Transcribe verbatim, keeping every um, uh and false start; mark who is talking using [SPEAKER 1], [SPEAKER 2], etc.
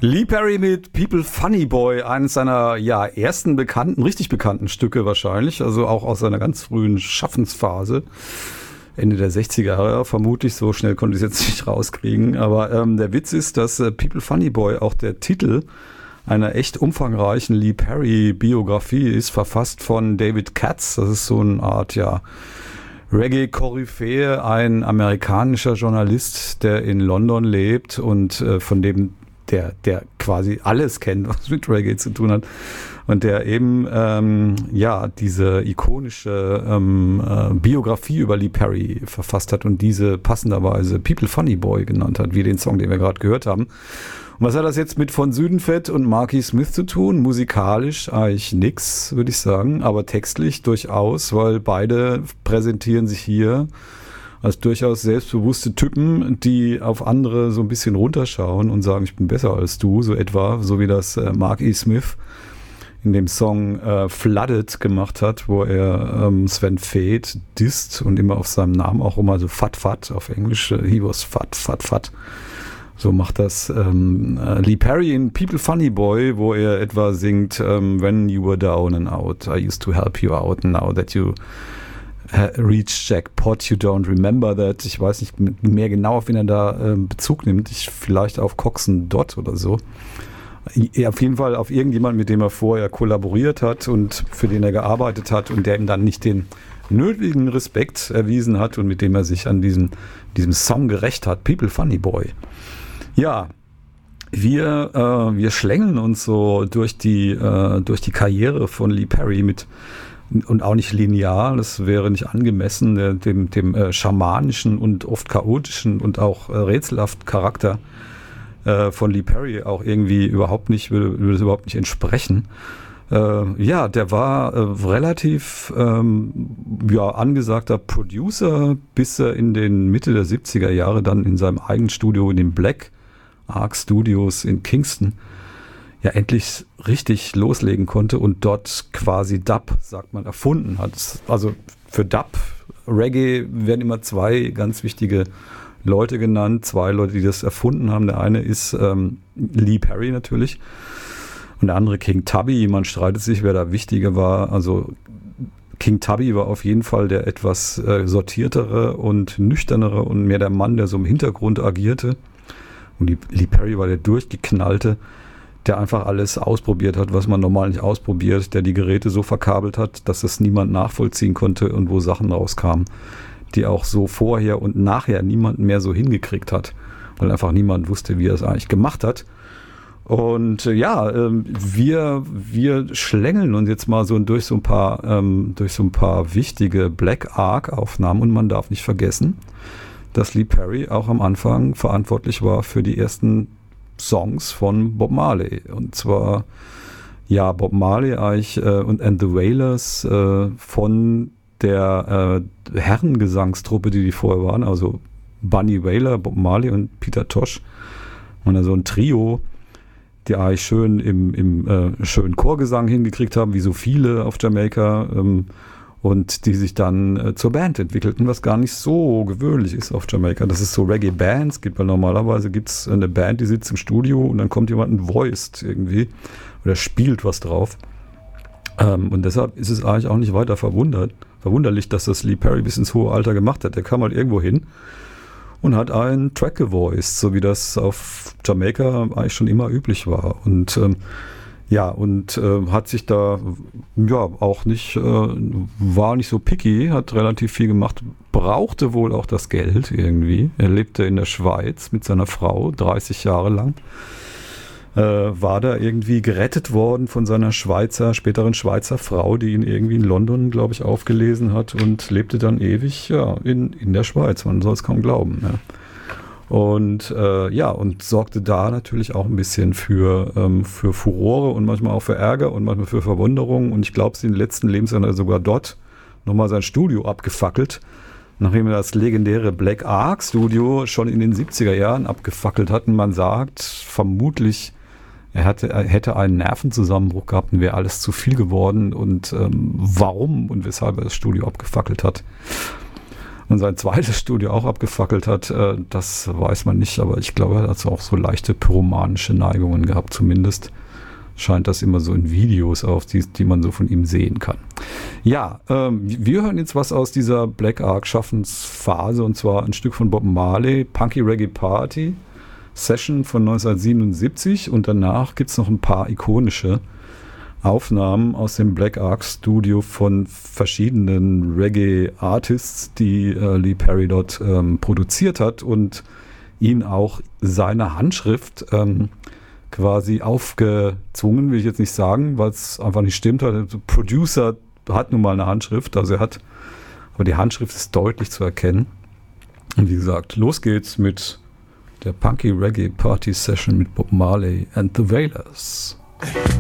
[SPEAKER 1] Lee Perry mit People Funny Boy, eines seiner ja ersten bekannten, richtig bekannten Stücke wahrscheinlich, also auch aus seiner ganz frühen Schaffensphase, Ende der sechziger Jahre vermutlich, so schnell konnte ich es jetzt nicht rauskriegen, aber ähm, der Witz ist, dass äh, People Funny Boy auch der Titel einer echt umfangreichen Lee Perry Biografie ist, verfasst von David Katz, das ist so eine Art, ja, Reggae-Koryphäe, ein amerikanischer Journalist, der in London lebt und äh, von dem der, der quasi alles kennt, was mit Reggae zu tun hat und der eben ähm, ja diese ikonische ähm, äh, Biografie über Lee Perry verfasst hat und diese passenderweise People Funny Boy genannt hat, wie den Song, den wir gerade gehört haben. Und was hat das jetzt mit Von Südenfett und Marky Smith zu tun? Musikalisch eigentlich nix, würde ich sagen, aber textlich durchaus, weil beide präsentieren sich hier als durchaus selbstbewusste Typen, die auf andere so ein bisschen runterschauen und sagen, ich bin besser als du, so etwa, so wie das äh, Mark E. Smith in dem Song äh, Flooded gemacht hat, wo er ähm, Sven Väth disst und immer auf seinem Namen auch immer so Fat Fat auf Englisch, äh, he was fat, fat, fat. So macht das ähm, äh, Lee Perry in People Funny Boy, wo er etwa singt, ähm, When you were down and out, I used to help you out, now that you reach Jackpot, you don't remember that. Ich weiß nicht mehr genau, auf wen er da äh, Bezug nimmt. Ich, vielleicht auf Coxsone Dodd oder so. I, auf jeden Fall auf irgendjemanden, mit dem er vorher kollaboriert hat und für den er gearbeitet hat und der ihm dann nicht den nötigen Respekt erwiesen hat und mit dem er sich an diesem, diesem Song gerecht hat. People Funny Boy. Ja, wir, äh, wir schlängeln uns so durch die, äh, durch die Karriere von Lee Perry mit und auch nicht linear, das wäre nicht angemessen, der, dem, dem äh, schamanischen und oft chaotischen und auch äh, rätselhaften Charakter äh, von Lee Perry auch irgendwie überhaupt nicht, würde, würde es überhaupt nicht entsprechen. Äh, ja, der war äh, relativ ähm, ja, angesagter Producer, bis er in den Mitte der siebziger Jahre dann in seinem eigenen Studio in den Black Ark Studios in Kingston ja endlich richtig loslegen konnte und dort quasi Dub, sagt man, erfunden hat. Also für Dub, Reggae werden immer zwei ganz wichtige Leute genannt, zwei Leute, die das erfunden haben. Der eine ist ähm, Lee Perry natürlich und der andere King Tubby. Man streitet sich, wer da wichtiger war. Also King Tubby war auf jeden Fall der etwas äh, sortiertere und nüchternere und mehr der Mann, der so im Hintergrund agierte. Und die, Lee Perry war der durchgeknallte, der einfach alles ausprobiert hat, was man normal nicht ausprobiert, der die Geräte so verkabelt hat, dass es niemand nachvollziehen konnte und wo Sachen rauskamen, die auch so vorher und nachher niemand mehr so hingekriegt hat, weil einfach niemand wusste, wie er es eigentlich gemacht hat. Und äh, ja, ähm, wir, wir schlängeln uns jetzt mal so durch so ein paar, ähm, durch so ein paar wichtige Black Ark Aufnahmen und man darf nicht vergessen, dass Lee Perry auch am Anfang verantwortlich war für die ersten Songs von Bob Marley. Und zwar, ja, Bob Marley eigentlich äh, und and the Wailers äh, von der äh, Herrengesangstruppe, die die vorher waren, also Bunny Wailer, Bob Marley und Peter Tosh. Und also ein Trio, die eigentlich schön im, im äh, schönen Chorgesang hingekriegt haben, wie so viele auf Jamaika. Ähm, und die sich dann äh, zur Band entwickelten, was gar nicht so gewöhnlich ist auf Jamaika. Das ist so Reggae-Bands gibt, weil normalerweise gibt es eine Band, die sitzt im Studio und dann kommt jemand und voiced irgendwie oder spielt was drauf. Ähm, und deshalb ist es eigentlich auch nicht weiter verwundert, verwunderlich, dass das Lee Perry bis ins hohe Alter gemacht hat. Der kam halt irgendwo hin und hat einen Track gevoiced, so wie das auf Jamaika eigentlich schon immer üblich war. Und ähm, Ja, und äh, hat sich da ja auch nicht, äh, war nicht so picky, hat relativ viel gemacht, brauchte wohl auch das Geld irgendwie. Er lebte in der Schweiz mit seiner Frau, dreißig Jahre lang. Äh, war da irgendwie gerettet worden von seiner Schweizer, späteren Schweizer Frau, die ihn irgendwie in London, glaube ich, aufgelesen hat und lebte dann ewig ja, in, in der Schweiz. Man soll es kaum glauben. Ja. Und äh, ja, und sorgte da natürlich auch ein bisschen für, ähm, für Furore und manchmal auch für Ärger und manchmal für Verwunderung. Und ich glaube, sie in den letzten Lebensjahren hat er sogar dort nochmal sein Studio abgefackelt, nachdem er das legendäre Black Ark Studio schon in den siebziger Jahren abgefackelt hat. Und man sagt, vermutlich, er, hatte, er hätte einen Nervenzusammenbruch gehabt und wäre alles zu viel geworden. Und ähm, warum und weshalb er das Studio abgefackelt hat. und sein zweites Studio auch abgefackelt hat, äh, das weiß man nicht, aber ich glaube, er hat auch so leichte pyromanische Neigungen gehabt, zumindest scheint das immer so in Videos auf, die, die man so von ihm sehen kann. Ja, ähm, wir hören jetzt was aus dieser Black Ark Schaffensphase, und zwar ein Stück von Bob Marley, Punky Reggae Party Session von neunzehnhundertsiebenundsiebzig, und danach gibt es noch ein paar ikonische Aufnahmen aus dem Black Ark Studio von verschiedenen Reggae-Artists, die äh, Lee Perry dort ähm, produziert hat und ihn auch seine Handschrift ähm, quasi aufgezwungen, will ich jetzt nicht sagen, weil es einfach nicht stimmt. Der Producer hat nun mal eine Handschrift, also er hat, aber die Handschrift ist deutlich zu erkennen. Und wie gesagt, los geht's mit der Punky Reggae Party Session mit Bob Marley and the Wailers.